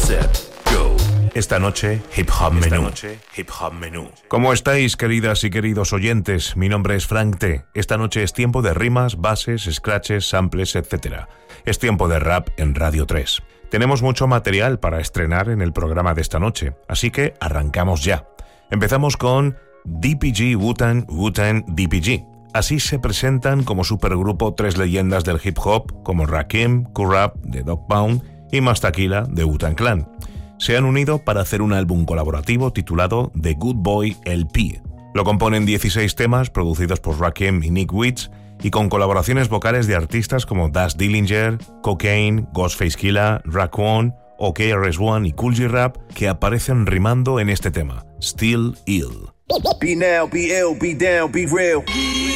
set, go. Esta noche, Hip Hop Menú. ¿Cómo estáis, queridas y queridos oyentes? Mi nombre es Frank T. Esta noche es tiempo de rimas, bases, scratches, samples, etc. Es tiempo de rap en Radio 3. Tenemos mucho material para estrenar en el programa de esta noche, así que arrancamos ya. Empezamos con DPG Wu-Tang DPG. Así se presentan como supergrupo tres leyendas del hip hop como Rakim, Kurap de Dog Pound y Mastakila de Wu-Tang Clan. Se han unido para hacer un álbum colaborativo titulado The Good Boy LP. Lo componen 16 temas producidos por Rakim y Nick Witz y con colaboraciones vocales de artistas como Daz Dillinger, Cocaine, Ghostface Killah, Raekwon o KRS-One y Kool G Rap que aparecen rimando en este tema, Still Ill. Be now, be ill, be down, be real.